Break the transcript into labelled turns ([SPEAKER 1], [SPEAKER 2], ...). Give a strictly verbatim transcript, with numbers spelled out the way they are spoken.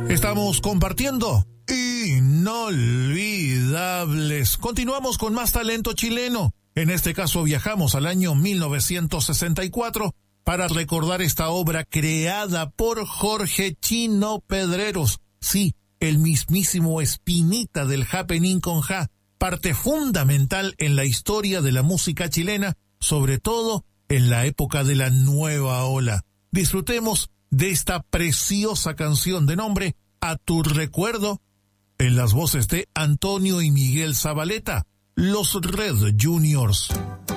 [SPEAKER 1] Estamos compartiendo inolvidables. Continuamos con más talento chileno. En este caso viajamos al año mil novecientos sesenta y cuatro para recordar esta obra creada por Jorge Chino Pedreros. Sí, el mismísimo Espinita del Happening con Ja, parte fundamental en la historia de la música chilena, sobre todo en la época de la nueva ola. Disfrutemos de esta preciosa canción de nombre A tu recuerdo, en las voces de Antonio y Miguel Zabaleta, los Red Juniors.